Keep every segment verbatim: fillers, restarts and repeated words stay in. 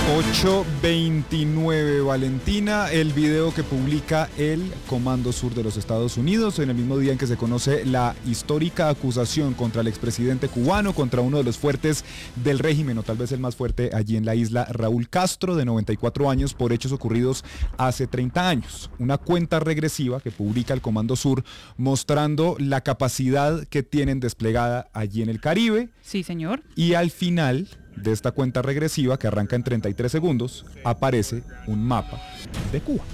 ocho veintinueve, Valentina, el video que publica el Comando Sur de los Estados Unidos en el mismo día en que se conoce la histórica acusación contra el expresidente cubano, contra uno de los fuertes del régimen, o tal vez el más fuerte allí en la isla, Raúl Castro, de noventa y cuatro años, por hechos ocurridos hace treinta años. Una cuenta regresiva que publica el Comando Sur mostrando la capacidad que tienen desplegada allí en el Caribe. Sí, señor. Y al final de esta cuenta regresiva, que arranca en treinta y tres segundos, aparece un mapa de Cuba.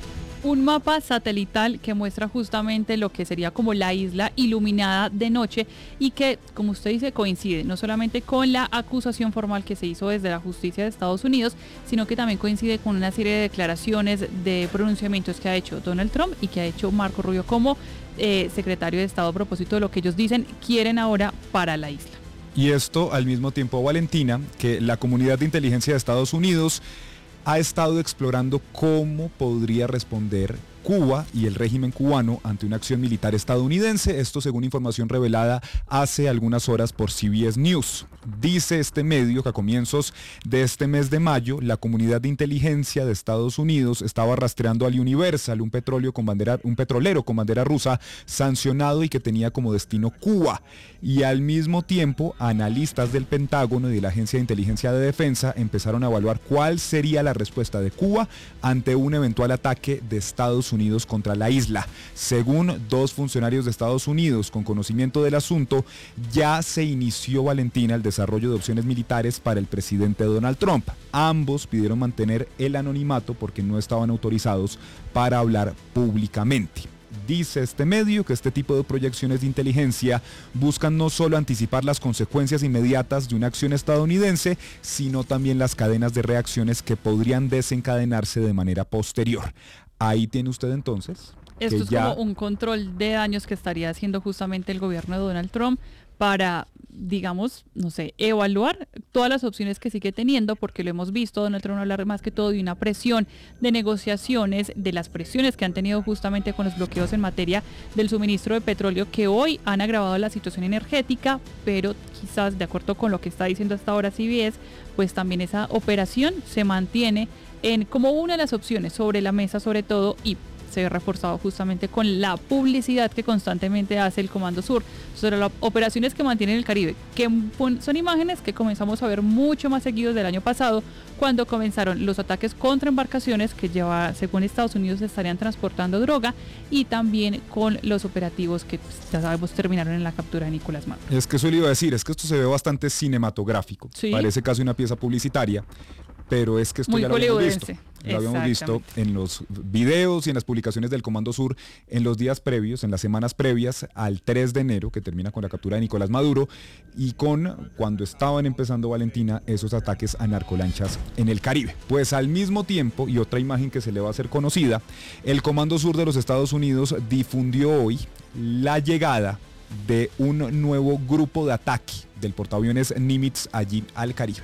Un mapa satelital que muestra justamente lo que sería como la isla iluminada de noche y que, como usted dice, coincide no solamente con la acusación formal que se hizo desde la justicia de Estados Unidos, sino que también coincide con una serie de declaraciones, de pronunciamientos que ha hecho Donald Trump y que ha hecho Marco Rubio como eh, secretario de Estado a propósito de lo que ellos dicen quieren ahora para la isla. Y esto al mismo tiempo, Valentina, que la comunidad de inteligencia de Estados Unidos ha estado explorando cómo podría responder Cuba y el régimen cubano ante una acción militar estadounidense. Esto según información revelada hace algunas horas por C B S News. Dice este medio que a comienzos de este mes de mayo, la comunidad de inteligencia de Estados Unidos estaba rastreando al Universal, un petróleo con bandera, un petrolero con bandera rusa sancionado y que tenía como destino Cuba. Y al mismo tiempo, analistas del Pentágono y de la Agencia de Inteligencia de Defensa empezaron a evaluar cuál sería la respuesta de Cuba ante un eventual ataque de Estados Unidos contra la isla. Según dos funcionarios de Estados Unidos con conocimiento del asunto, ya se inició, Valentina, el desarrollo de opciones militares para el presidente Donald Trump. Ambos pidieron mantener el anonimato porque no estaban autorizados para hablar públicamente. Dice este medio que este tipo de proyecciones de inteligencia buscan no solo anticipar las consecuencias inmediatas de una acción estadounidense, sino también las cadenas de reacciones que podrían desencadenarse de manera posterior. Ahí tiene usted entonces. Esto es ya... como un control de daños que estaría haciendo justamente el gobierno de Donald Trump para, digamos, no sé, evaluar todas las opciones que sigue teniendo, porque lo hemos visto, Donald Trump hablar más que todo de una presión de negociaciones, de las presiones que han tenido justamente con los bloqueos en materia del suministro de petróleo, que hoy han agravado la situación energética, pero quizás de acuerdo con lo que está diciendo hasta ahora C B S, pues también esa operación se mantiene en como una de las opciones sobre la mesa, sobre todo, y se ve reforzado justamente con la publicidad que constantemente hace el Comando Sur sobre las operaciones que mantiene en el Caribe, que son imágenes que comenzamos a ver mucho más seguidos del año pasado, cuando comenzaron los ataques contra embarcaciones que lleva, según Estados Unidos, estarían transportando droga, y también con los operativos que, pues, ya sabemos, terminaron en la captura de Nicolás Maduro. Es que eso le iba a decir, es que esto se ve bastante cinematográfico, ¿sí? Parece casi una pieza publicitaria, pero es que esto Muy ya lo habíamos visto. Lo Lo habíamos visto en los videos y en las publicaciones del Comando Sur en los días previos, en las semanas previas al tres de enero, que termina con la captura de Nicolás Maduro, y con cuando estaban empezando, Valentina, esos ataques a narcolanchas en el Caribe. Pues al mismo tiempo, y otra imagen que se le va a hacer conocida, el Comando Sur de los Estados Unidos difundió hoy la llegada de un nuevo grupo de ataque del portaaviones Nimitz allí al Caribe.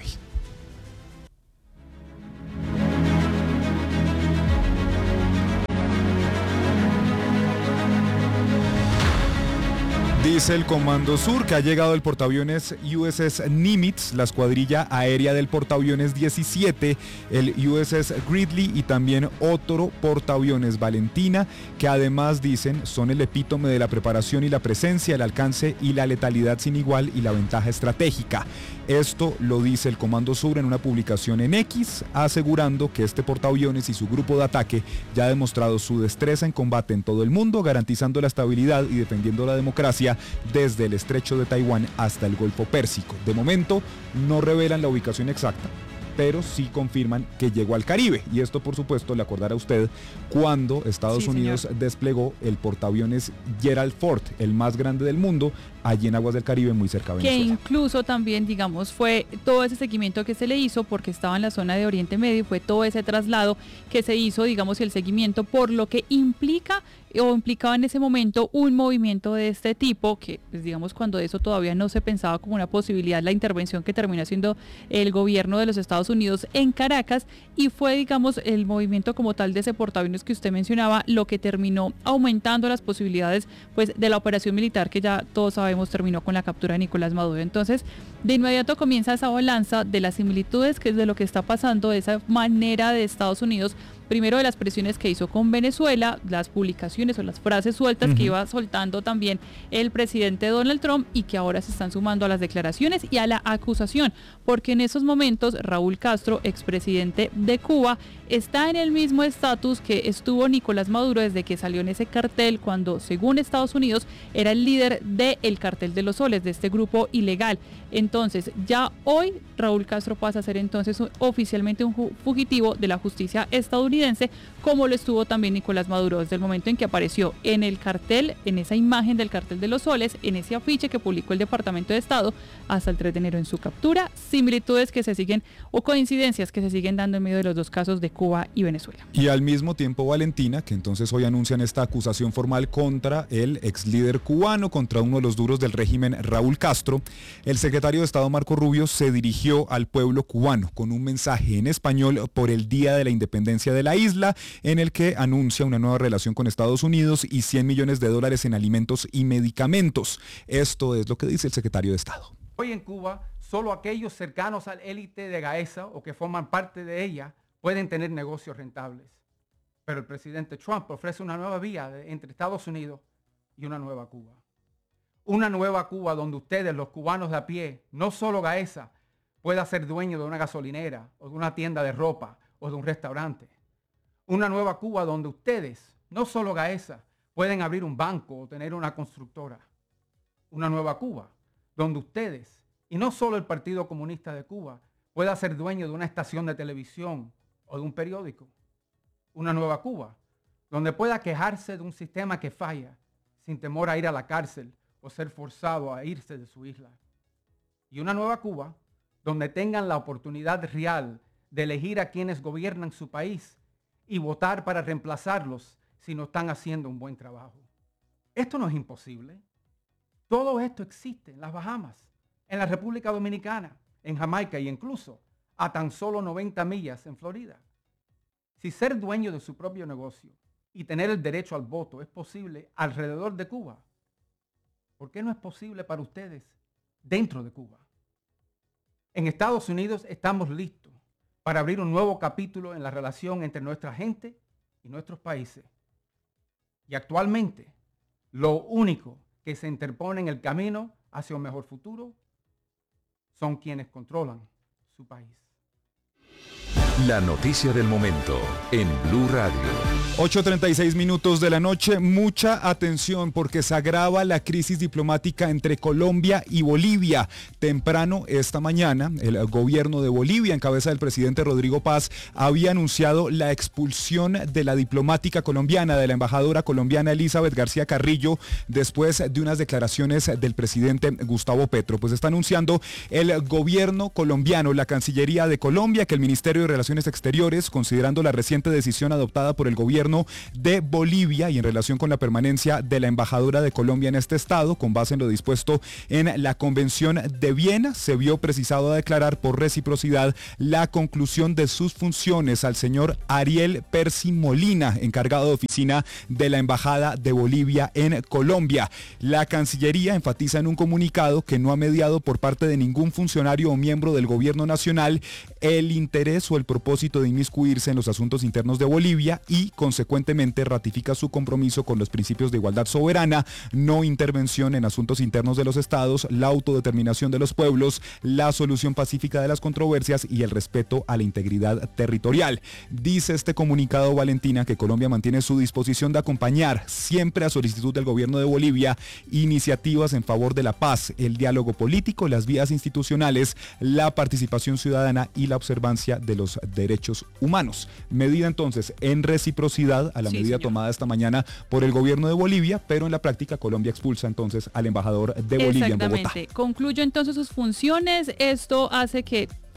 Dice el Comando Sur que ha llegado el portaaviones U S S Nimitz, la escuadrilla aérea del portaaviones diecisiete, el U S S Gridley y también otro portaaviones, Valentina, que además dicen son el epítome de la preparación y la presencia, el alcance y la letalidad sin igual y la ventaja estratégica. Esto lo dice el Comando Sur en una publicación en X, asegurando que este portaaviones y su grupo de ataque ya ha demostrado su destreza en combate en todo el mundo, garantizando la estabilidad y defendiendo la democracia desde el estrecho de Taiwán hasta el Golfo Pérsico. De momento no revelan la ubicación exacta, pero sí confirman que llegó al Caribe. Y esto, por supuesto, le acordará a usted cuando Estados sí, Unidos señor. desplegó el portaaviones Gerald Ford, el más grande del mundo, allí en aguas del Caribe, muy cerca de Venezuela. Que incluso también, digamos, fue todo ese seguimiento que se le hizo, porque estaba en la zona de Oriente Medio, fue todo ese traslado que se hizo, digamos, y el seguimiento, por lo que implica o implicaba en ese momento un movimiento de este tipo, que pues, digamos cuando eso todavía no se pensaba como una posibilidad, la intervención que terminó haciendo el gobierno de los Estados Unidos en Caracas, y fue digamos el movimiento como tal de ese portaaviones que usted mencionaba lo que terminó aumentando las posibilidades pues de la operación militar que ya todos sabemos terminó con la captura de Nicolás Maduro. Entonces de inmediato comienza esa balanza de las similitudes que es de lo que está pasando, de esa manera de Estados Unidos, primero de las presiones que hizo con Venezuela, las publicaciones o las frases sueltas uh-huh. que iba soltando también el presidente Donald Trump y que ahora se están sumando a las declaraciones y a la acusación, porque en esos momentos Raúl Castro, expresidente de Cuba, está en el mismo estatus que estuvo Nicolás Maduro desde que salió en ese cartel cuando, según Estados Unidos, era el líder del cartel de los soles, de este grupo ilegal. Entonces, ya hoy Raúl Castro pasa a ser entonces un, oficialmente un fugitivo de la justicia estadounidense, como lo estuvo también Nicolás Maduro desde el momento en que apareció en el cartel, en esa imagen del cartel de los soles, en ese afiche que publicó el Departamento de Estado, hasta el tres de enero en su captura, similitudes que se siguen o coincidencias que se siguen dando en medio de los dos casos de Cuba y Venezuela. Y al mismo tiempo Valentina, que entonces hoy anuncian esta acusación formal contra el ex líder cubano, contra uno de los duros del régimen, Raúl Castro, el secretario de Estado Marco Rubio se dirigió al pueblo cubano con un mensaje en español por el Día de la Independencia de la isla, en el que anuncia una nueva relación con Estados Unidos y cien millones de dólares en alimentos y medicamentos. Esto es lo que dice el secretario de Estado. Hoy en Cuba, solo aquellos cercanos al élite de Gaesa o que forman parte de ella pueden tener negocios rentables. Pero el presidente Trump ofrece una nueva vía de, entre Estados Unidos y una nueva Cuba. Una nueva Cuba donde ustedes, los cubanos de a pie, no solo Gaesa, pueda ser dueño de una gasolinera o de una tienda de ropa o de un restaurante. Una nueva Cuba donde ustedes, no solo Gaesa, pueden abrir un banco o tener una constructora. Una nueva Cuba donde ustedes, y no solo el Partido Comunista de Cuba, pueda ser dueño de una estación de televisión o de un periódico. Una nueva Cuba donde pueda quejarse de un sistema que falla sin temor a ir a la cárcel o ser forzado a irse de su isla. Y una nueva Cuba donde tengan la oportunidad real de elegir a quienes gobiernan su país y votar para reemplazarlos si no están haciendo un buen trabajo. Esto no es imposible. Todo esto existe en las Bahamas, en la República Dominicana, en Jamaica e incluso a tan solo noventa millas en Florida. Si ser dueño de su propio negocio y tener el derecho al voto es posible alrededor de Cuba, ¿por qué no es posible para ustedes dentro de Cuba? En Estados Unidos estamos listos para abrir un nuevo capítulo en la relación entre nuestra gente y nuestros países. Y actualmente, lo único que se interpone en el camino hacia un mejor futuro son quienes controlan su país. La noticia del momento en Blue Radio. ocho treinta y seis minutos de la noche, mucha atención porque se agrava la crisis diplomática entre Colombia y Bolivia. Temprano esta mañana, el gobierno de Bolivia, en cabeza del presidente Rodrigo Paz, había anunciado la expulsión de la diplomática colombiana, de la embajadora colombiana Elizabeth García Carrillo, después de unas declaraciones del presidente Gustavo Petro. Pues está anunciando el gobierno colombiano, la Cancillería de Colombia, que el Ministerio de Relaciones Exteriores, considerando la reciente decisión adoptada por el gobierno de Bolivia y en relación con la permanencia de la embajadora de Colombia en este estado, con base en lo dispuesto en la Convención de Viena, se vio precisado a declarar por reciprocidad la conclusión de sus funciones al señor Ariel Percy Molina, encargado de oficina de la Embajada de Bolivia en Colombia. La Cancillería enfatiza en un comunicado que no ha mediado por parte de ningún funcionario o miembro del gobierno nacional el interés o el propósito de inmiscuirse en los asuntos internos de Bolivia y, consecuentemente, ratifica su compromiso con los principios de igualdad soberana, no intervención en asuntos internos de los estados, la autodeterminación de los pueblos, la solución pacífica de las controversias y el respeto a la integridad territorial. Dice este comunicado, Valentina, que Colombia mantiene su disposición de acompañar, siempre a solicitud del gobierno de Bolivia, iniciativas en favor de la paz, el diálogo político, las vías institucionales, la participación ciudadana y la observancia de los derechos humanos. Medida entonces en reciprocidad a la sí, medida señor. tomada esta mañana por el gobierno de Bolivia, pero en la práctica Colombia expulsa entonces al embajador de Bolivia en Bogotá. Exactamente. Concluye entonces sus funciones. Esto hace que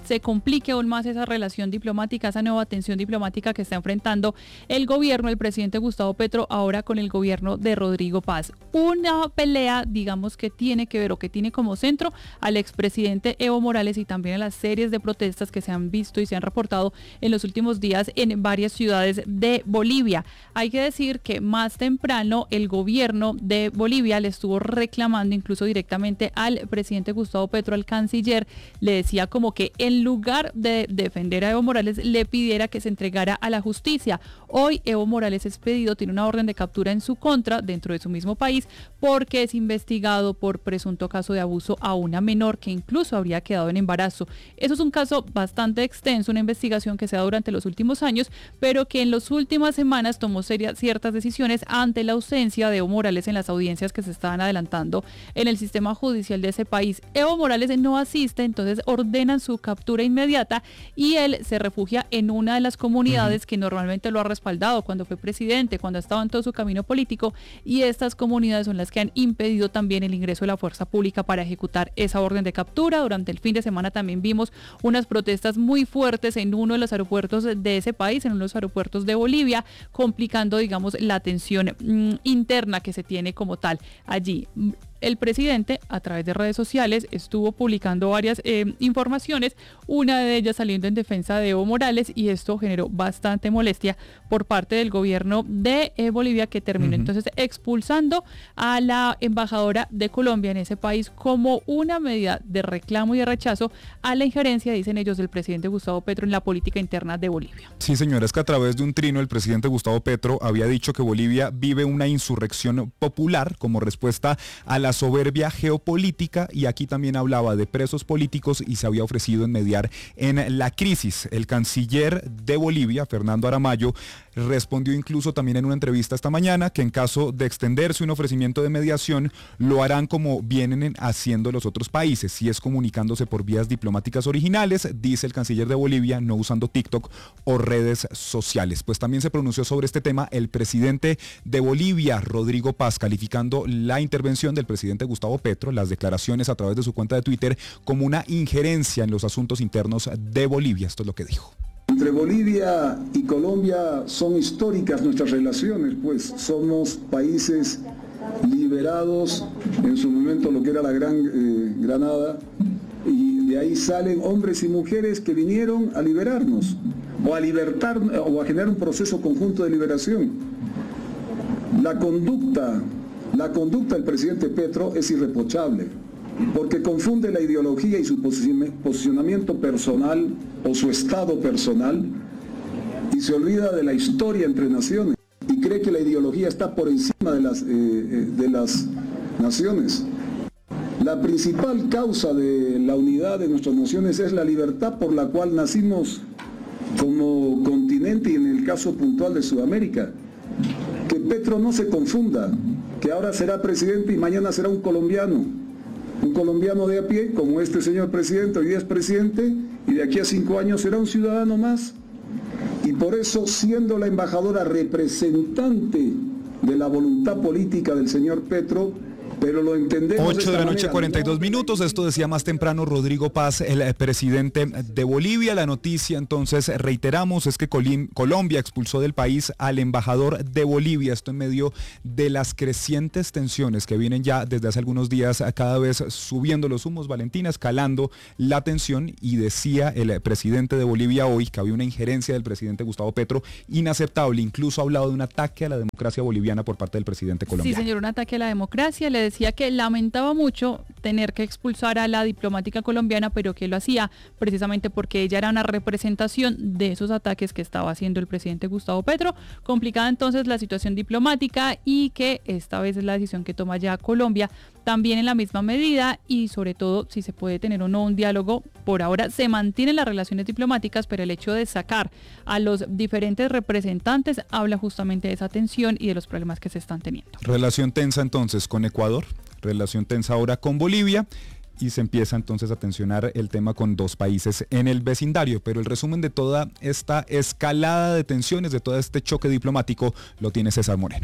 se complique aún más esa relación diplomática, esa nueva tensión diplomática que está enfrentando el gobierno del presidente Gustavo Petro ahora con el gobierno de Rodrigo Paz. Una pelea, digamos, que tiene que ver o que tiene como centro al expresidente Evo Morales y también a las series de protestas que se han visto y se han reportado en los últimos días en varias ciudades de Bolivia. Hay que decir que más temprano el gobierno de Bolivia le estuvo reclamando incluso directamente al presidente Gustavo Petro, al canciller, le decía como que en lugar de defender a Evo Morales le pidiera que se entregara a la justicia. Hoy Evo Morales es pedido, tiene una orden de captura en su contra dentro de su mismo país porque es investigado por presunto caso de abuso a una menor que incluso habría quedado en embarazo. Eso es un caso bastante extenso, una investigación que se da durante los últimos años, pero que en las últimas semanas tomó serias, ciertas decisiones ante la ausencia de Evo Morales en las audiencias que se estaban adelantando en el sistema judicial de ese país. Evo Morales no asiste, entonces ordenan su captura inmediata y él se refugia en una de las comunidades uh-huh. que normalmente lo ha respaldado cuando fue presidente, cuando ha estado en todo su camino político, y estas comunidades son las que han impedido también el ingreso de la fuerza pública para ejecutar esa orden de captura. Durante el fin de semana también vimos unas protestas muy fuertes en uno de los aeropuertos de ese país, en uno de los aeropuertos de Bolivia, complicando, digamos, la tensión mmm, interna que se tiene como tal allí. El presidente, a través de redes sociales, estuvo publicando varias eh, informaciones, una de ellas saliendo en defensa de Evo Morales, y esto generó bastante molestia por parte del gobierno de eh, Bolivia, que terminó uh-huh. entonces expulsando a la embajadora de Colombia en ese país como una medida de reclamo y de rechazo a la injerencia, dicen ellos, del presidente Gustavo Petro en la política interna de Bolivia. Sí, señora, es que a través de un trino el presidente Gustavo Petro había dicho que Bolivia vive una insurrección popular como respuesta a la soberbia geopolítica, y aquí también hablaba de presos políticos y se había ofrecido en mediar en la crisis. El canciller de Bolivia, Fernando Aramayo, respondió incluso también en una entrevista esta mañana que en caso de extenderse un ofrecimiento de mediación lo harán como vienen haciendo los otros países, si es comunicándose por vías diplomáticas originales, dice el canciller de Bolivia, no usando TikTok o redes sociales. Pues también se pronunció sobre este tema el presidente de Bolivia, Rodrigo Paz, calificando la intervención del presidente Gustavo Petro, las declaraciones a través de su cuenta de Twitter, como una injerencia en los asuntos internos de Bolivia. Esto es lo que dijo. Entre Bolivia y Colombia son históricas nuestras relaciones, pues somos países liberados en su momento lo que era la Gran eh, Granada, y de ahí salen hombres y mujeres que vinieron a liberarnos o a libertar o a generar un proceso conjunto de liberación. La conducta, la conducta del presidente Petro es irreprochable, porque confunde la ideología y su posicionamiento personal o su estado personal y se olvida de la historia entre naciones y cree que la ideología está por encima de las, eh, de las naciones. La principal causa de la unidad de nuestras naciones es la libertad por la cual nacimos como continente y en el caso puntual de Sudamérica. Que Petro no se confunda, que ahora será presidente y mañana será un colombiano. Un colombiano de a pie, como este señor presidente, hoy día es presidente, y de aquí a cinco años será un ciudadano más. Y por eso, siendo la embajadora representante de la voluntad política del señor Petro, pero lo entendemos. ocho de la noche, cuarenta y dos minutos. Esto decía más temprano Rodrigo Paz, el presidente de Bolivia. La noticia, entonces, reiteramos, es que Colim- Colombia expulsó del país al embajador de Bolivia. Esto en medio de las crecientes tensiones que vienen ya desde hace algunos días, cada vez subiendo los humos, Valentina, escalando la tensión. Y decía el presidente de Bolivia hoy que había una injerencia del presidente Gustavo Petro inaceptable. Incluso ha hablado de un ataque a la democracia boliviana por parte del presidente colombiano. Sí, señor, un ataque a la democracia. Le decía que lamentaba mucho tener que expulsar a la diplomática colombiana, pero que lo hacía precisamente porque ella era una representación de esos ataques que estaba haciendo el presidente Gustavo Petro. Complicada entonces la situación diplomática, y que esta vez es la decisión que toma ya Colombia también en la misma medida, y sobre todo si se puede tener o no un diálogo. Por ahora se mantienen las relaciones diplomáticas, pero el hecho de sacar a los diferentes representantes habla justamente de esa tensión y de los problemas que se están teniendo. Relación tensa entonces con Ecuador, relación tensa ahora con Bolivia, y se empieza entonces a tensionar el tema con dos países en el vecindario. Pero el resumen de toda esta escalada de tensiones, de todo este choque diplomático, lo tiene César Moreno.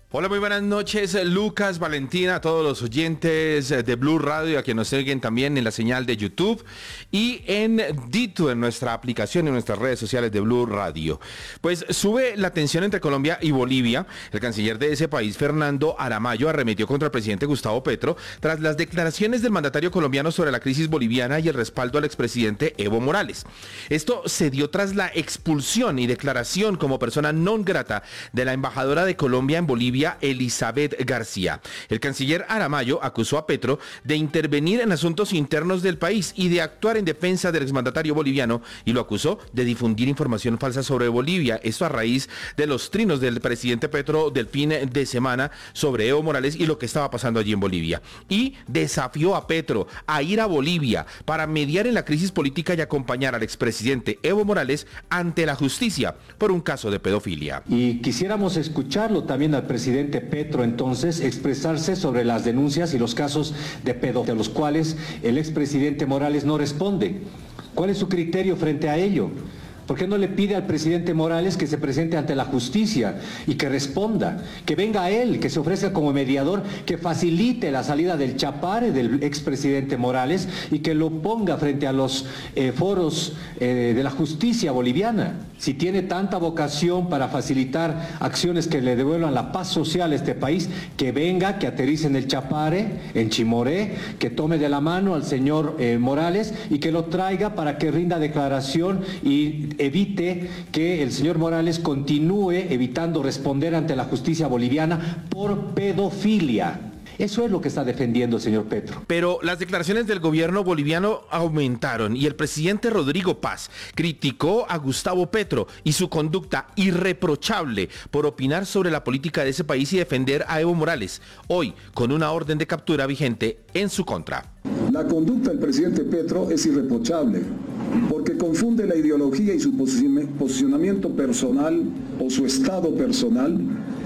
Hola, muy buenas noches, Lucas, Valentina, a todos los oyentes de Blue Radio, a quienes nos siguen también en la señal de YouTube y en Dito, en nuestra aplicación, en nuestras redes sociales de Blue Radio. Pues sube la tensión entre Colombia y Bolivia. El canciller de ese país, Fernando Aramayo, arremetió contra el presidente Gustavo Petro tras las declaraciones del mandatario colombiano sobre la crisis boliviana y el respaldo al expresidente Evo Morales. Esto se dio tras la expulsión y declaración como persona non grata de la embajadora de Colombia en Bolivia, Elizabeth García. El canciller Aramayo acusó a Petro de intervenir en asuntos internos del país y de actuar en defensa del exmandatario boliviano, y lo acusó de difundir información falsa sobre Bolivia. Esto a raíz de los trinos del presidente Petro del fin de semana sobre Evo Morales y lo que estaba pasando allí en Bolivia. Y desafió a Petro a ir a Bolivia para mediar en la crisis política y acompañar al expresidente Evo Morales ante la justicia por un caso de pedofilia. Y quisiéramos escucharlo también al presidente Petro entonces expresarse sobre las denuncias y los casos de pedofilia, a los cuales el expresidente Morales no responde. ¿Cuál es su criterio frente a ello? ¿Por qué no le pide al presidente Morales que se presente ante la justicia y que responda? Que venga él, que se ofrezca como mediador, que facilite la salida del chapare del expresidente Morales y que lo ponga frente a los eh, foros eh, de la justicia boliviana. Si tiene tanta vocación para facilitar acciones que le devuelvan la paz social a este país, que venga, que aterrice en el Chapare, en Chimoré, que tome de la mano al señor eh, Morales y que lo traiga para que rinda declaración y evite que el señor Morales continúe evitando responder ante la justicia boliviana por pedofilia. Eso es lo que está defendiendo el señor Petro. Pero las declaraciones del gobierno boliviano aumentaron y el presidente Rodrigo Paz criticó a Gustavo Petro y su conducta irreprochable por opinar sobre la política de ese país y defender a Evo Morales, hoy con una orden de captura vigente en su contra. La conducta del presidente Petro es irreprochable porque confunde la ideología y su posicionamiento personal o su estado personal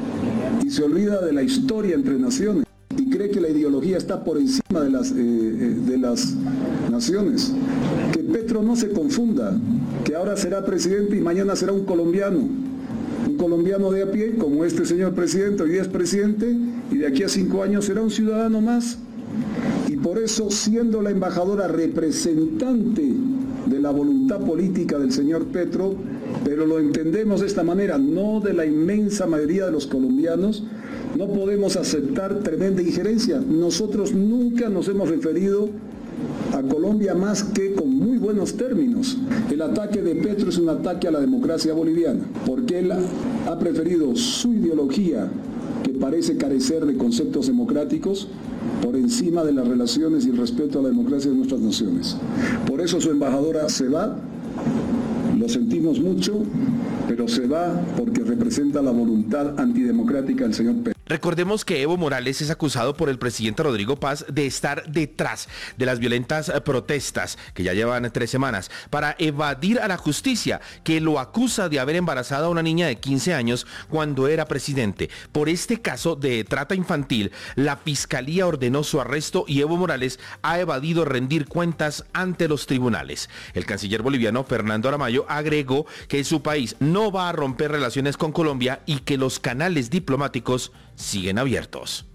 y se olvida de la historia entre naciones. Y cree que la ideología está por encima de las, eh, de las naciones. Que Petro no se confunda, que ahora será presidente y mañana será un colombiano. Un colombiano de a pie, como este señor presidente, hoy día es presidente, y de aquí a cinco años será un ciudadano más. Y por eso, siendo la embajadora representante de la voluntad política del señor Petro, pero lo entendemos de esta manera, no de la inmensa mayoría de los colombianos, no podemos aceptar tremenda injerencia. Nosotros nunca nos hemos referido a Colombia más que con muy buenos términos. El ataque de Petro es un ataque a la democracia boliviana, porque él ha preferido su ideología, que parece carecer de conceptos democráticos, por encima de las relaciones y el respeto a la democracia de nuestras naciones. Por eso su embajadora se va, lo sentimos mucho, pero se va porque representa la voluntad antidemocrática del señor Petro. Recordemos que Evo Morales es acusado por el presidente Rodrigo Paz de estar detrás de las violentas protestas que ya llevan tres semanas para evadir a la justicia, que lo acusa de haber embarazado a una niña de quince años cuando era presidente. Por este caso de trata infantil, la fiscalía ordenó su arresto y Evo Morales ha evadido rendir cuentas ante los tribunales. El canciller boliviano Fernando Aramayo agregó que su país no va a romper relaciones con Colombia y que los canales diplomáticos siguen abiertos.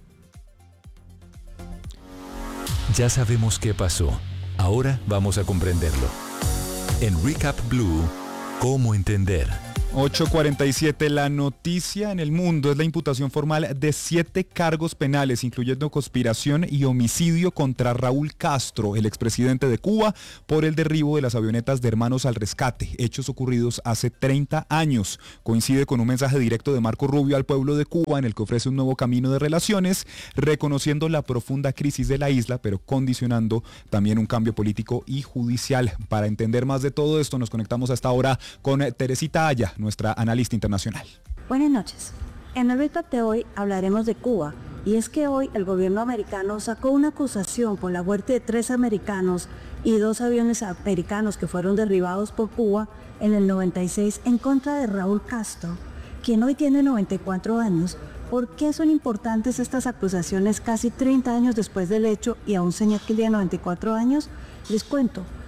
Ya sabemos qué pasó. Ahora vamos a comprenderlo. En Recap Blue, ¿cómo entender? ocho cuarenta y siete, la noticia en el mundo es la imputación formal de siete cargos penales, incluyendo conspiración y homicidio contra Raúl Castro, el expresidente de Cuba, por el derribo de las avionetas de Hermanos al Rescate, hechos ocurridos hace treinta años. Coincide con un mensaje directo de Marco Rubio al pueblo de Cuba en el que ofrece un nuevo camino de relaciones, reconociendo la profunda crisis de la isla, pero condicionando también un cambio político y judicial. Para entender más de todo esto, nos conectamos hasta ahora con Teresita Aya, nuestra analista internacional. Buenas noches. En el recap de hoy hablaremos de Cuba, y es que hoy el gobierno americano sacó una acusación por la muerte de tres americanos y dos aviones americanos que fueron derribados por Cuba en el noventa y seis en contra de Raúl Castro, quien hoy tiene noventa y cuatro años. ¿Por qué son importantes estas acusaciones casi treinta años después del hecho y a un señor que tiene noventa y cuatro años? Les cuento.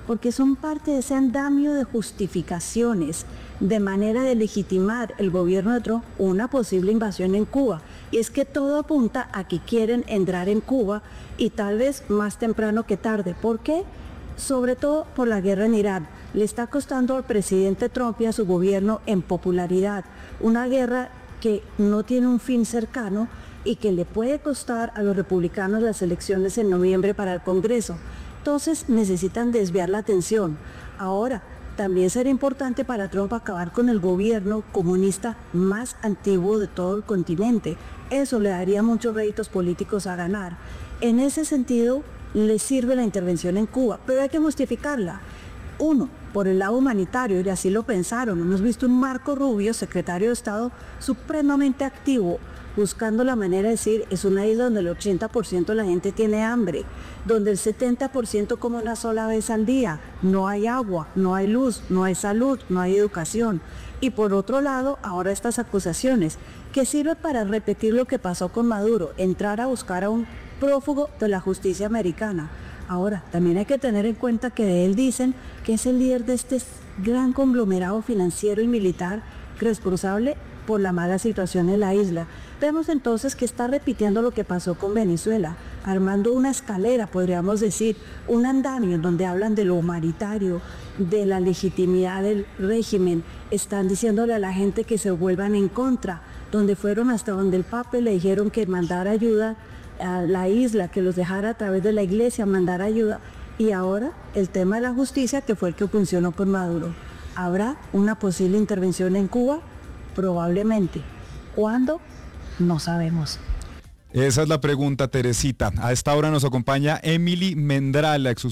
porque son parte de ese andamio de justificaciones, de manera de legitimar el gobierno de Trump una posible invasión en Cuba. Y es que todo apunta a que quieren entrar en Cuba y tal vez más temprano que tarde. ¿Por qué? Sobre todo por la guerra en Irán. Le está costando al presidente Trump y a su gobierno en popularidad. Una guerra que no tiene un fin cercano y que le puede costar a los republicanos las elecciones en noviembre para el Congreso. Entonces necesitan desviar la atención. Ahora, también será importante para Trump acabar con el gobierno comunista más antiguo de todo el continente. Eso le daría muchos réditos políticos a ganar. En ese sentido, le sirve la intervención en Cuba, pero hay que justificarla. Uno, por el lado humanitario, y así lo pensaron. Hemos visto un Marco Rubio, secretario de Estado, supremamente activo, buscando la manera de decir, es una isla donde el ochenta por ciento de la gente tiene hambre, donde el setenta por ciento come una sola vez al día, no hay agua, no hay luz, no hay salud, no hay educación. Y por otro lado, ahora estas acusaciones, que sirven para repetir lo que pasó con Maduro, entrar a buscar a un prófugo de la justicia americana. Ahora, también hay que tener en cuenta que de él dicen que es el líder de este gran conglomerado financiero y militar responsable por la mala situación en la isla. Vemos entonces que está repitiendo lo que pasó con Venezuela, armando una escalera, podríamos decir, un andamio en donde hablan de lo humanitario, de la legitimidad del régimen, están diciéndole a la gente que se vuelvan en contra, donde fueron hasta donde el Papa le dijeron que mandara ayuda a la isla, que los dejara a través de la iglesia mandar ayuda. Y ahora el tema de la justicia, que fue el que funcionó con Maduro. ¿Habrá una posible intervención en Cuba? Probablemente. ¿Cuándo? No sabemos. Esa es la pregunta, Teresita. A esta hora nos acompaña Emily Mendral, ex,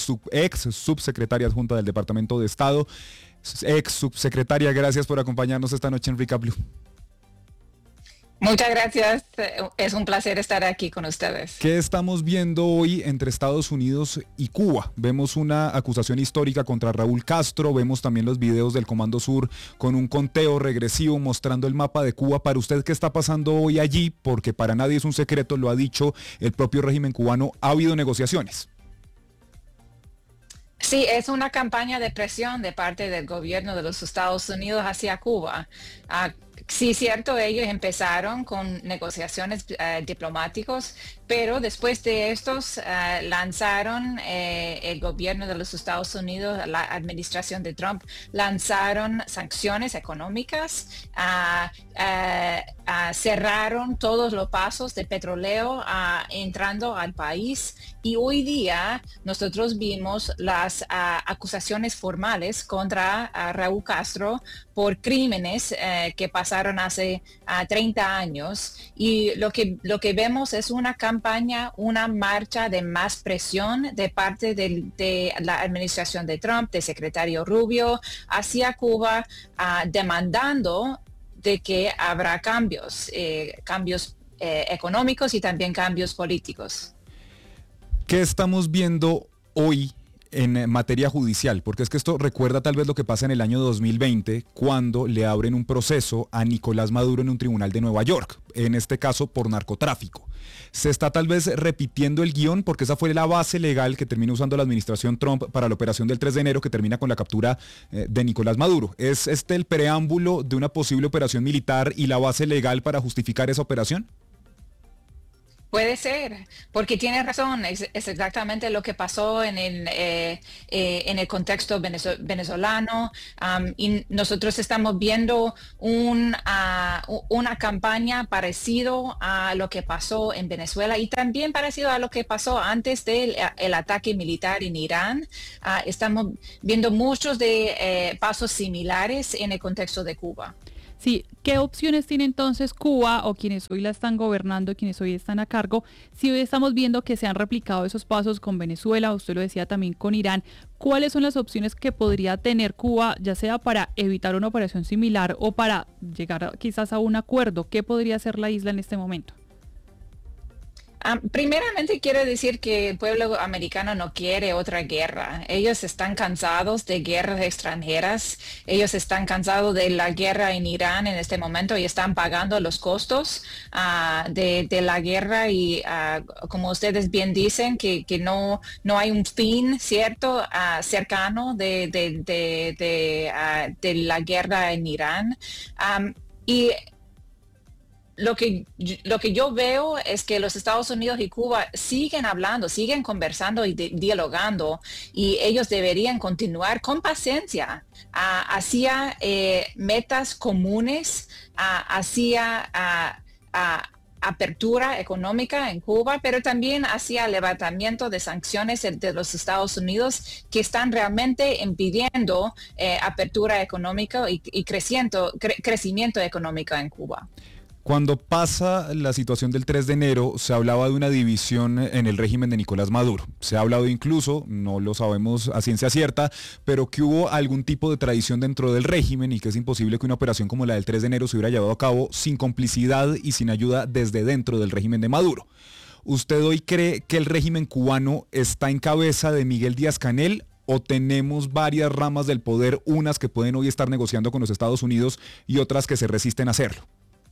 ex subsecretaria adjunta del Departamento de Estado. Ex subsecretaria, gracias por acompañarnos esta noche en Recap Blue. Muchas gracias, es un placer estar aquí con ustedes. ¿Qué estamos viendo hoy entre Estados Unidos y Cuba? Vemos una acusación histórica contra Raúl Castro, vemos también los videos del Comando Sur con un conteo regresivo mostrando el mapa de Cuba. Para usted, ¿qué está pasando hoy allí? Porque para nadie es un secreto, lo ha dicho el propio régimen cubano, ha habido negociaciones. Sí, es una campaña de presión de parte del gobierno de los Estados Unidos hacia Cuba. Uh, sí, cierto, ellos empezaron con negociaciones uh, diplomáticos, pero después de estos uh, lanzaron eh, el gobierno de los Estados Unidos, la administración de Trump, lanzaron sanciones económicas, uh, uh, uh, cerraron todos los pasos de petróleo uh, entrando al país, y hoy día nosotros vimos las uh, acusaciones formales contra uh, Raúl Castro por crímenes uh, que pasaron hace uh, treinta años, y lo que, lo que vemos es una campaña, una marcha de más presión de parte de, de la administración de Trump, del secretario Rubio, hacia Cuba, uh, demandando de que habrá cambios, eh, cambios eh, económicos y también cambios políticos. ¿Qué estamos viendo hoy en materia judicial? Porque es que esto recuerda tal vez lo que pasa en el año dos mil veinte, cuando le abren un proceso a Nicolás Maduro en un tribunal de Nueva York, en este caso por narcotráfico. Se está tal vez repitiendo el guión, porque esa fue la base legal que terminó usando la administración Trump para la operación del tres de enero, que termina con la captura eh, de Nicolás Maduro. ¿Es este el preámbulo de una posible operación militar y la base legal para justificar esa operación? Puede ser, porque tiene razón, es, es exactamente lo que pasó en el, eh, eh, en el contexto venezolano, um, y nosotros estamos viendo un, uh, una campaña parecido a lo que pasó en Venezuela y también parecido a lo que pasó antes del el ataque militar en Irán. Uh, estamos viendo muchos de eh, pasos similares en el contexto de Cuba. Sí, ¿qué opciones tiene entonces Cuba o quienes hoy la están gobernando, quienes hoy están a cargo? Si hoy estamos viendo que se han replicado esos pasos con Venezuela, usted lo decía también con Irán, ¿cuáles son las opciones que podría tener Cuba, ya sea para evitar una operación similar o para llegar a, quizás a un acuerdo? ¿Qué podría hacer la isla en este momento? Um, primeramente quiero decir que el pueblo americano no quiere otra guerra. Ellos están cansados de guerras extranjeras. Ellos están cansados de la guerra en Irán en este momento y están pagando los costos uh, de, de la guerra. Y uh, como ustedes bien dicen, que, que no, no hay un fin cierto uh, cercano de, de, de, de, uh, de la guerra en Irán. Um, y Lo que, lo que yo veo es que los Estados Unidos y Cuba siguen hablando, siguen conversando y de, dialogando, y ellos deberían continuar con paciencia uh, hacia eh, metas comunes, uh, hacia uh, uh, apertura económica en Cuba, pero también hacia el levantamiento de sanciones de los Estados Unidos que están realmente impidiendo eh, apertura económica y, y creciendo, cre- crecimiento económico en Cuba. Cuando pasa la situación del tres de enero, se hablaba de una división en el régimen de Nicolás Maduro. Se ha hablado incluso, no lo sabemos a ciencia cierta, pero que hubo algún tipo de traición dentro del régimen y que es imposible que una operación como la del tres de enero se hubiera llevado a cabo sin complicidad y sin ayuda desde dentro del régimen de Maduro. ¿Usted hoy cree que el régimen cubano está en cabeza de Miguel Díaz-Canel o tenemos varias ramas del poder, unas que pueden hoy estar negociando con los Estados Unidos y otras que se resisten a hacerlo?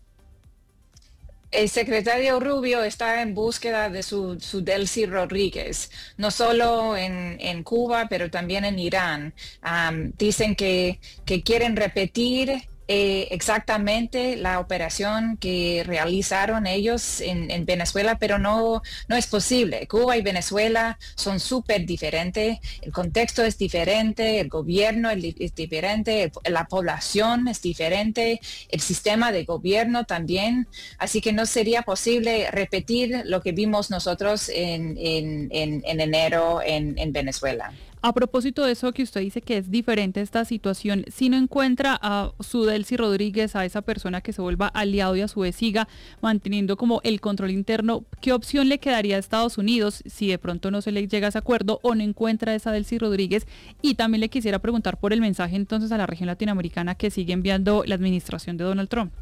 El secretario Rubio está en búsqueda de su, su Delcy Rodríguez, no solo en, en Cuba, pero también en Irán. Um, dicen que, que quieren repetir eh, exactamente la operación que realizaron ellos en, en Venezuela, pero no, no es posible. Cuba y Venezuela son súper diferentes, el contexto es diferente, el gobierno es, es diferente, el, la población es diferente, el sistema de gobierno también, así que no sería posible repetir lo que vimos nosotros en, en, en, en enero en, en Venezuela. A propósito de eso que usted dice que es diferente esta situación, si no encuentra a su Delcy Rodríguez, a esa persona que se vuelva aliado y a su vez siga manteniendo como el control interno, ¿qué opción le quedaría a Estados Unidos si de pronto no se le llega a ese acuerdo o no encuentra a esa Delcy Rodríguez? Y también le quisiera preguntar por el mensaje entonces a la región latinoamericana que sigue enviando la administración de Donald Trump.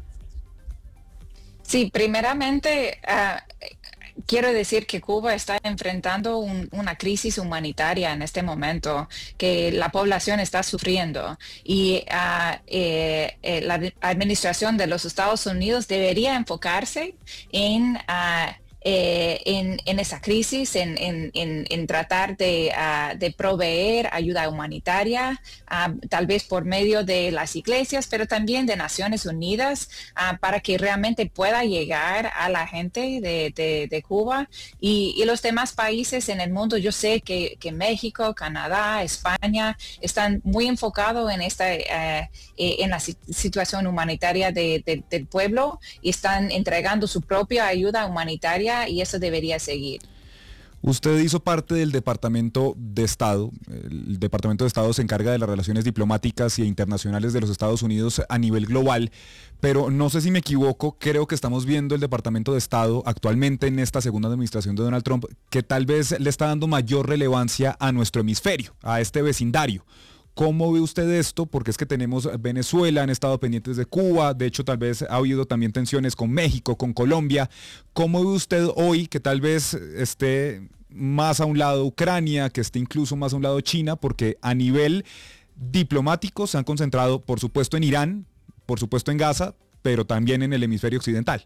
Sí, primeramente uh, quiero decir que Cuba está enfrentando un, una crisis humanitaria en este momento, que la población está sufriendo y uh, eh, eh, la administración de los Estados Unidos debería enfocarse en uh, Eh, en, en esa crisis, en, en, en, en tratar de, uh, de proveer ayuda humanitaria, uh, tal vez por medio de las iglesias, pero también de Naciones Unidas, uh, para que realmente pueda llegar a la gente de, de, de Cuba y, y los demás países en el mundo. Yo sé que, que México, Canadá, España están muy enfocados en esta uh, en la situación humanitaria de, de, del pueblo y están entregando su propia ayuda humanitaria, y eso debería seguir. Usted hizo parte del Departamento de Estado. El Departamento de Estado se encarga de las relaciones diplomáticas e internacionales de los Estados Unidos a nivel global, pero no sé si me equivoco, creo que estamos viendo el Departamento de Estado actualmente en esta segunda administración de Donald Trump, que tal vez le está dando mayor relevancia a nuestro hemisferio, a este vecindario. ¿Cómo ve usted esto? Porque es que tenemos Venezuela, han estado pendientes de Cuba, de hecho tal vez ha habido también tensiones con México, con Colombia. ¿Cómo ve usted hoy que tal vez esté más a un lado Ucrania, que esté incluso más a un lado China? Porque a nivel diplomático se han concentrado, por supuesto, en Irán, por supuesto en Gaza, pero también en el hemisferio occidental.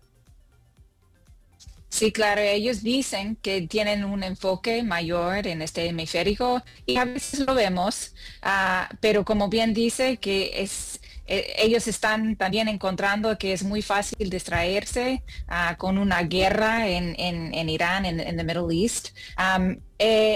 Sí, claro, ellos dicen que tienen un enfoque mayor en este hemisferio y a veces lo vemos, uh, pero como bien dice que es, eh, ellos están también encontrando que es muy fácil distraerse uh, con una guerra en, en, en Irán, en, en el Middle East. Um, eh,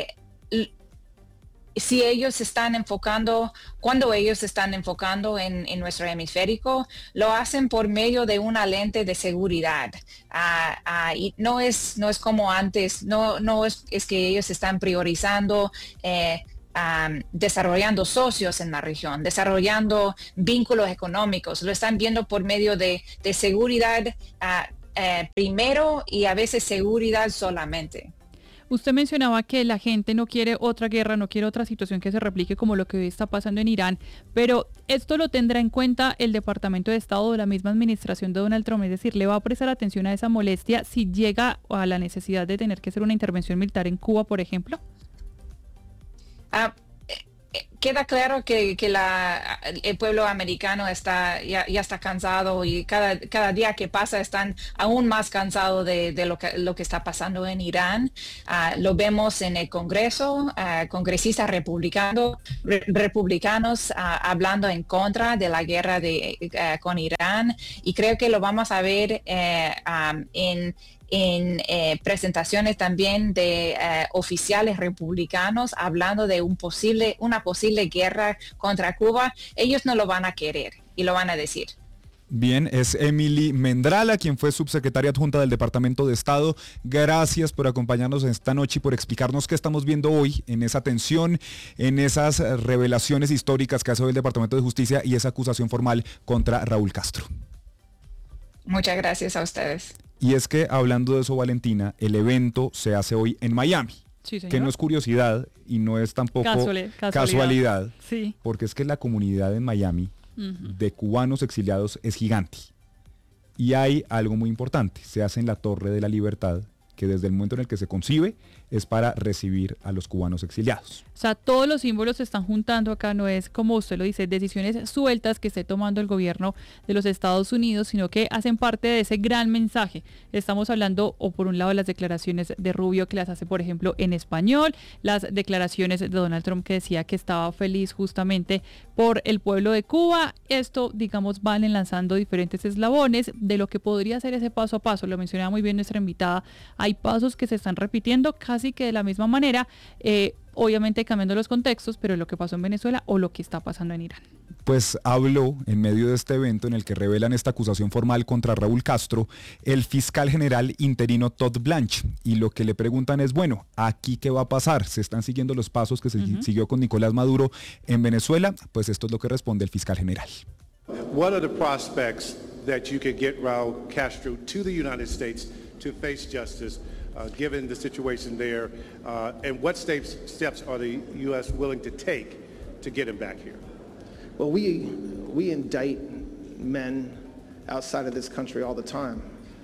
Si ellos están enfocando, cuando ellos están enfocando en, en nuestro hemisferio, lo hacen por medio de una lente de seguridad. Uh, uh, y no es, no es como antes, no, no es, es que ellos están priorizando eh, um, desarrollando socios en la región, desarrollando vínculos económicos. Lo están viendo por medio de, de seguridad uh, uh, primero y a veces seguridad solamente. Usted mencionaba que la gente no quiere otra guerra, no quiere otra situación que se replique como lo que hoy está pasando en Irán, pero esto lo tendrá en cuenta el Departamento de Estado de la misma administración de Donald Trump, es decir, ¿le va a prestar atención a esa molestia si llega a la necesidad de tener que hacer una intervención militar en Cuba, por ejemplo? Ah, queda claro que, que la, el pueblo americano está ya, ya está cansado y cada, cada día que pasa están aún más cansados de, de lo, que, lo que está pasando en Irán. Uh, lo vemos en el Congreso, uh, congresistas republicano, re, republicanos uh, hablando en contra de la guerra de, uh, con Irán, y creo que lo vamos a ver uh, um, en en eh, presentaciones también de eh, oficiales republicanos hablando de un posible, una posible guerra contra Cuba. Ellos no lo van a querer y lo van a decir. Bien, es Emily Mendrala, quien fue subsecretaria adjunta del Departamento de Estado. Gracias por acompañarnos esta noche y por explicarnos qué estamos viendo hoy en esa tensión, en esas revelaciones históricas que hace hoy el Departamento de Justicia y esa acusación formal contra Raúl Castro. Muchas gracias a ustedes. Y es que, hablando de eso, Valentina, el evento se hace hoy en Miami, sí, señor. Que no es curiosidad y no es tampoco Casual, casualidad, casualidad sí. Porque es que la comunidad en Miami uh-huh. de cubanos exiliados es gigante. Y hay algo muy importante, se hace en la Torre de la Libertad, que desde el momento en el que se concibe es para recibir a los cubanos exiliados. O sea, todos los símbolos se están juntando acá, no es como usted lo dice, decisiones sueltas que esté tomando el gobierno de los Estados Unidos, sino que hacen parte de ese gran mensaje. Estamos hablando, o por un lado, las declaraciones de Rubio que las hace, por ejemplo, en español, las declaraciones de Donald Trump que decía que estaba feliz justamente por el pueblo de Cuba. Esto, digamos, van enlazando diferentes eslabones de lo que podría ser ese paso a paso. Lo mencionaba muy bien nuestra invitada. Hay pasos que se están repitiendo casi que de la misma manera, eh, obviamente cambiando los contextos, pero lo que pasó en Venezuela o lo que está pasando en Irán. Pues habló en medio de este evento en el que revelan esta acusación formal contra Raúl Castro, el fiscal general interino Todd Blanche, y lo que le preguntan es, bueno, ¿aquí qué va a pasar? ¿Se están siguiendo los pasos que se uh-huh. siguió con Nicolás Maduro en Venezuela? Pues esto es lo que responde el fiscal general. What are the prospects that you could get Raúl Castro to the United States to face justice? Uh, given the situation there, uh, and what steps, steps are the U S willing to take to get him back here? Well, we, we indict men outside of this country all the time,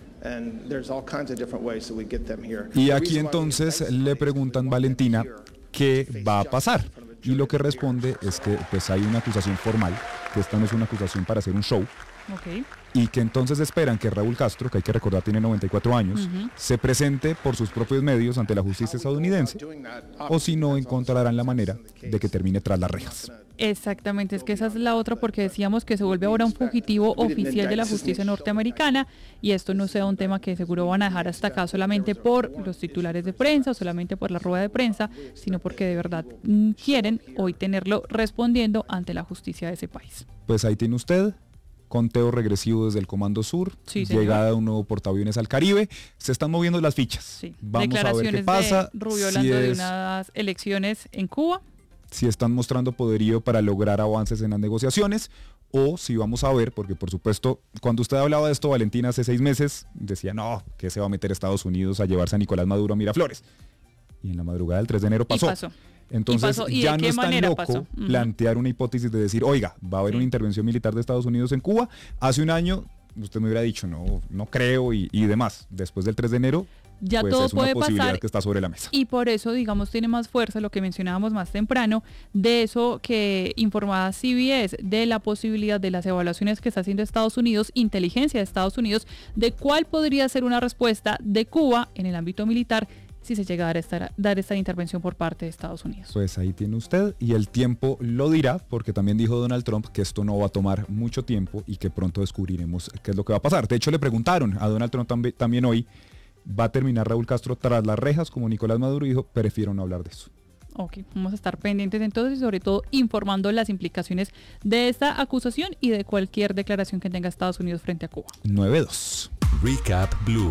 and there's all kinds of different ways that we get them here. Y aquí entonces le preguntan, Valentina, ¿qué va a pasar? Y lo que responde es que pues hay una acusación formal, que esta no es una acusación para hacer un show. Okay. Y que entonces esperan que Raúl Castro, que hay que recordar tiene noventa y cuatro años, uh-huh. se presente por sus propios medios ante la justicia estadounidense, o si no encontrarán la manera de que termine tras las rejas. Exactamente, es que esa es la otra, porque decíamos que se vuelve ahora un fugitivo oficial de la justicia norteamericana, y esto no sea un tema que seguro van a dejar hasta acá solamente por los titulares de prensa o solamente por la rueda de prensa, sino porque de verdad quieren hoy tenerlo respondiendo ante la justicia de ese país. Pues ahí tiene usted. Conteo regresivo desde el Comando Sur, sí, llegada de un nuevo portaaviones al Caribe, se están moviendo las fichas. Sí. Vamos a ver qué pasa. De Rubio hablando si es, de unas elecciones en Cuba. Si están mostrando poderío para lograr avances en las negociaciones, o si vamos a ver, porque por supuesto, cuando usted hablaba de esto, Valentina, hace seis meses, decía, no, que se va a meter Estados Unidos a llevarse a Nicolás Maduro a Miraflores. Y en la madrugada del tres de enero pasó. Y pasó. Entonces ¿Y ya no es tan loco pasó? Uh-huh. plantear una hipótesis de decir, oiga, va a haber sí. una intervención militar de Estados Unidos en Cuba. Hace un año usted me hubiera dicho, no, no creo y, y demás. Después del tres de enero, ya pues todo es una puede posibilidad pasar, que está sobre la mesa. Y por eso, digamos, tiene más fuerza lo que mencionábamos más temprano, de eso que informaba C B S, de la posibilidad de las evaluaciones que está haciendo Estados Unidos, inteligencia de Estados Unidos, de cuál podría ser una respuesta de Cuba en el ámbito militar si se llega a dar esta, dar esta intervención por parte de Estados Unidos. Pues ahí tiene usted, y el tiempo lo dirá, porque también dijo Donald Trump que esto no va a tomar mucho tiempo y que pronto descubriremos qué es lo que va a pasar. De hecho, le preguntaron a Donald Trump también, también hoy, ¿va a terminar Raúl Castro tras las rejas como Nicolás Maduro? Y dijo, prefiero no hablar de eso. Ok, vamos a estar pendientes entonces y sobre todo informando las implicaciones de esta acusación y de cualquier declaración que tenga Estados Unidos frente a Cuba. nueve dos. Recap Blue.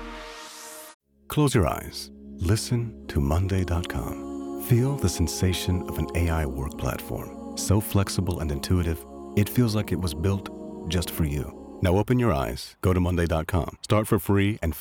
Close your eyes. Listen to Monday dot com. Feel the sensation of an A I work platform. So flexible and intuitive, it feels like it was built just for you. Now open your eyes, go to Monday dot com. Start for free and